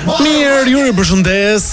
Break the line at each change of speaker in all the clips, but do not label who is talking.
Mirë, ju përshëndes,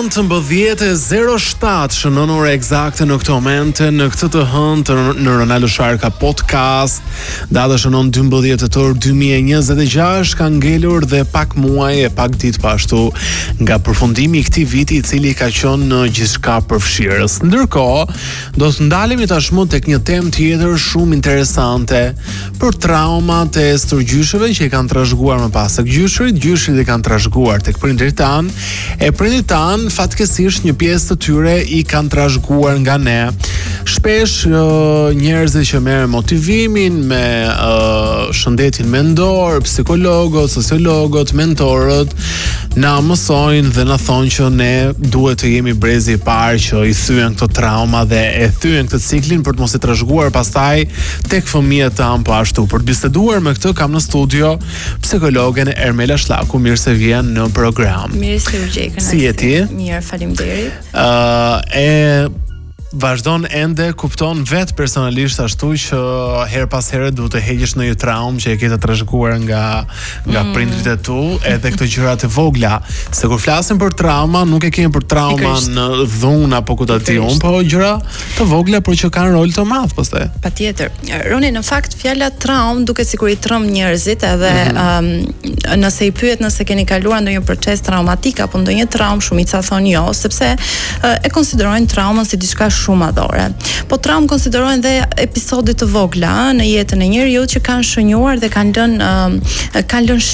19:07 shënon ora eksakte në këtë moment, në këtë të hënë në Ronaldo Sharka podcast. Data shënon 12 tetor 2026, ka ngelur dhe pak muaj e pak ditë pashtu nga përfundimi i këtij viti, i cili ka qenë në gjithçka përfshirës. Ndërkohë, do të ndalemi tashmë tek një temë tjetër shumë interesante për traumat e stërgjyshëve që i kanë trashëguar më pas tek gjyshrit i kanë trashëguar tek prindërit tan, e prindërit tan fatkeqësisht një pjesë të tyre i kanë trashëguar nga ne. Shpesh njerëzit që merren motivimin me shëndetin mendor, psikologët, sociologët, mentorët na mësojnë dhe na thonë që ne duhet të jemi brezi i parë që i thyen këto trauma dhe e thyen këtë ciklin për të mos i trashëguar pastaj tek fëmijët tan po ashtu. Për të biseduar me këtë kam në studio psikologen Ermela Shlaku. Mirë se vjen në program.
Mirë se u gjej.
Si je ti?
Mirë, faleminderit.
Vazhdon ende, kupton vet personalisht ashtu që her pas here duhet të heqësh në një traumë që e ke të trashëguar nga prindrit e tu, edhe këto gjërat e vogla. Se kur flasim për trauma, nuk e kemi për trauma në dhunë apo ku ta di unë, po gjëra të vogla por që kanë rol të madh pastaj.
Patjetër. Roni, në fakt fjala traumë duket sikur i trëm njerëzit, edhe nëse i pyet nëse keni kaluar ndonjë proces traumatik apo ndonjë traumë, shumica thonë jo, sepse e konsiderojnë traumën si diçka shumë madhore. Po traumë konsiderojnë dhe episode të vogla në jetën e njeriut që kanë shënjuar dhe kanë lënë